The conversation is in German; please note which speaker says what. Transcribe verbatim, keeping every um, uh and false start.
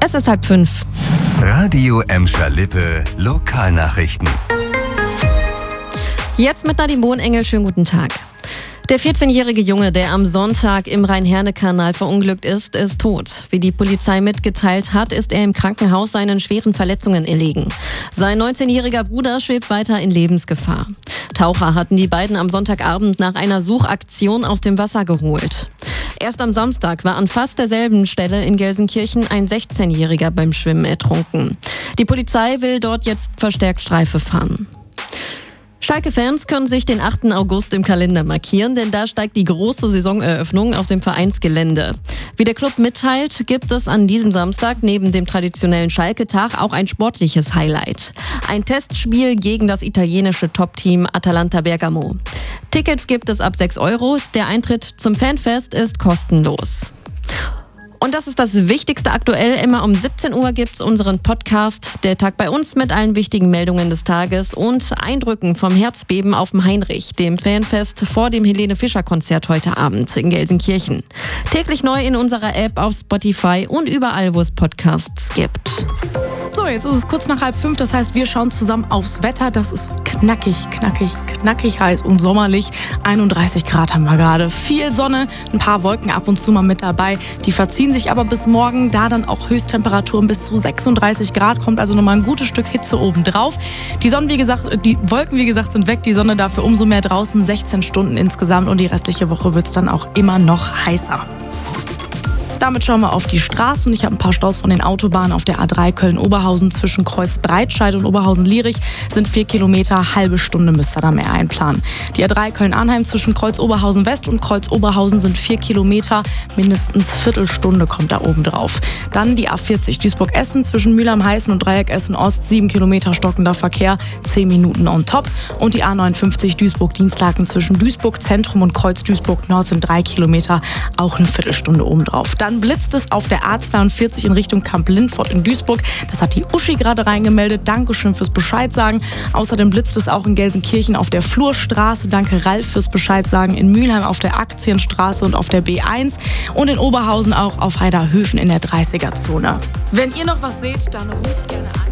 Speaker 1: Es ist halb fünf.
Speaker 2: Radio Emscher Lippe, Lokalnachrichten.
Speaker 1: Jetzt mit Nadine Bohnengel, schönen guten Tag. Der vierzehnjährige Junge, der am Sonntag im Rhein-Herne-Kanal verunglückt ist, ist tot. Wie die Polizei mitgeteilt hat, ist er im Krankenhaus seinen schweren Verletzungen erlegen. Sein neunzehnjähriger Bruder schwebt weiter in Lebensgefahr. Taucher hatten die beiden am Sonntagabend nach einer Suchaktion aus dem Wasser geholt. Erst am Samstag war an fast derselben Stelle in Gelsenkirchen ein sechzehnjähriger beim Schwimmen ertrunken. Die Polizei will dort jetzt verstärkt Streife fahren. Schalke-Fans können sich den achten August im Kalender markieren, denn da steigt die große Saisoneröffnung auf dem Vereinsgelände. Wie der Club mitteilt, gibt es an diesem Samstag neben dem traditionellen Schalke-Tag auch ein sportliches Highlight. Ein Testspiel gegen das italienische Top-Team Atalanta Bergamo. Tickets gibt es ab sechs Euro, der Eintritt zum Fanfest ist kostenlos. Und das ist das Wichtigste aktuell. Immer um siebzehn Uhr gibt's unseren Podcast Der Tag bei uns mit allen wichtigen Meldungen des Tages und Eindrücken vom Herzbeben auf dem Heinrich, dem Fanfest vor dem Helene-Fischer-Konzert heute Abend in Gelsenkirchen. Täglich neu in unserer App, auf Spotify und überall, wo es Podcasts gibt.
Speaker 3: So, jetzt ist es kurz nach halb fünf, das heißt, wir schauen zusammen aufs Wetter. Das ist knackig, knackig, knackig heiß und sommerlich. einunddreißig Grad haben wir gerade. Viel Sonne, ein paar Wolken ab und zu mal mit dabei. Die verziehen sich aber bis morgen, da dann auch Höchsttemperaturen bis zu sechsunddreißig Grad, kommt also nochmal ein gutes Stück Hitze oben drauf. Die Sonne, wie gesagt, die Wolken, wie gesagt, sind weg, die Sonne dafür umso mehr draußen, sechzehn Stunden insgesamt und die restliche Woche wird es dann auch immer noch heißer. Damit schauen wir auf die Straßen. Ich habe ein paar Staus von den Autobahnen auf der A drei Köln-Oberhausen zwischen Kreuz-Breitscheid und Oberhausen-Lierich sind vier Kilometer, halbe Stunde müsst ihr da mehr einplanen. Die A drei Köln-Arnheim zwischen Kreuz-Oberhausen-West und Kreuz-Oberhausen sind vier Kilometer, mindestens Viertelstunde kommt da oben drauf. Dann die A vierzig Duisburg-Essen zwischen Mülheim-Heißen und Dreieck Essen-Ost, sieben Kilometer stockender Verkehr, zehn Minuten on top. Und die A neunundfünfzig Duisburg-Dienstlaken zwischen Duisburg-Zentrum und Kreuz-Duisburg-Nord sind drei Kilometer, auch eine Viertelstunde oben drauf. Dann blitzt es auf der A zweiundvierzig in Richtung Kamp-Lindfort in Duisburg. Das hat die Uschi gerade reingemeldet. Dankeschön fürs Bescheid sagen. Außerdem blitzt es auch in Gelsenkirchen auf der Flurstraße. Danke Ralf fürs Bescheid sagen. In Mülheim auf der Aktienstraße und auf der B eins. Und in Oberhausen auch auf Heiderhöfen in der dreißiger Zone. Wenn ihr noch was seht, dann ruft gerne an.